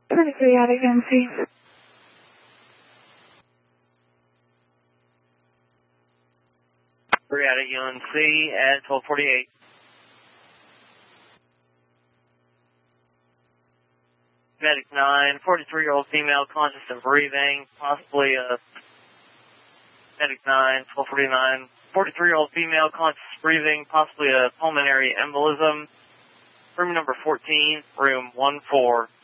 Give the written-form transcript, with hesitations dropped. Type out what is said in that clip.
23 out of UNC. Three out of UNC at 1248. Medic 9, 43-year-old female, conscious and breathing, possibly a... Medic 9, 1249, 43-year-old female, conscious breathing, possibly a pulmonary embolism. Room number 14, room 14.